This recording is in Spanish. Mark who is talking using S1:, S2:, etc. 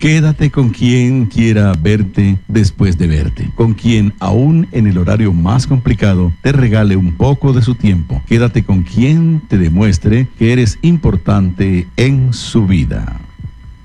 S1: Quédate con quien quiera verte después de verte, con quien aún en el horario más complicado te regale un poco de su tiempo. Quédate con quien te demuestre que eres importante en su vida.